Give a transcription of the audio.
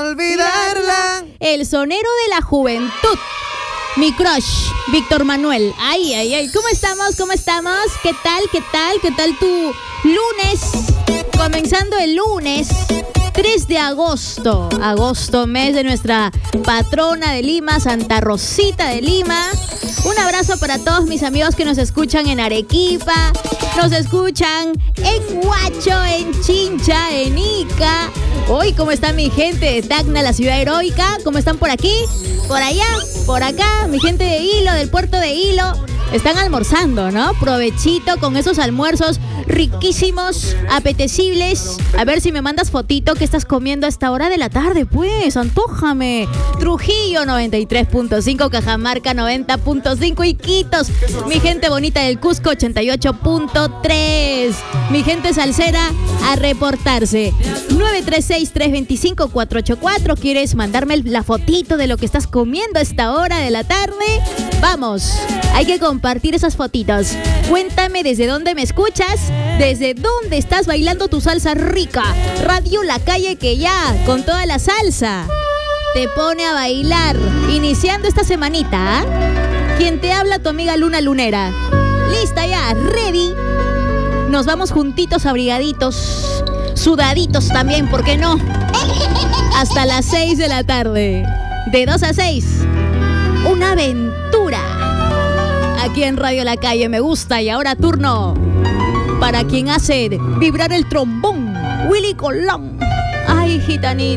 olvidarla. El sonero de la juventud. Mi crush, Víctor Manuel. Ay, ay, ay. ¿Cómo estamos? ¿Cómo estamos? ¿Qué tal? ¿Qué tal? ¿Qué tal tu lunes? Comenzando el lunes 3 de agosto. Agosto, mes de nuestra patrona de Lima, Santa Rosita de Lima. Un abrazo para todos mis amigos que nos escuchan en Arequipa, nos escuchan en Huacho, en Chincha, en Ica. Hoy, ¿cómo está mi gente de Tacna, la ciudad heroica? ¿Cómo están por aquí? Por allá, por acá, mi gente de Hilo, del puerto de Hilo. Están almorzando, ¿no? Provechito con esos almuerzos riquísimos, apetecibles. A ver si me mandas fotito que estás comiendo a esta hora de la tarde, pues, antójame. Trujillo 93.5, Cajamarca 90.5, Iquitos. Mi gente bonita del Cusco 88.3. Mi gente salsera a reportarse. 936-325-484. ¿Quieres mandarme la fotito de lo que estás comiendo a esta hora de la tarde? Vamos, hay que compartir esas fotitos. Cuéntame desde dónde me escuchas, desde dónde estás bailando tu salsa rica. Radio La Calle, que ya, con toda la salsa, te pone a bailar. Iniciando esta semanita, ¿eh? Quien te habla, tu amiga Luna Lunera. Lista ya, ready. Nos vamos juntitos, abrigaditos, sudaditos también, ¿por qué no? Hasta las 6 de la tarde. De 2 a 6. Una aventura. Aquí en Radio La Calle me gusta. Y ahora turno para quien hace vibrar el trombón, Willy Colón. Ay, gitanito.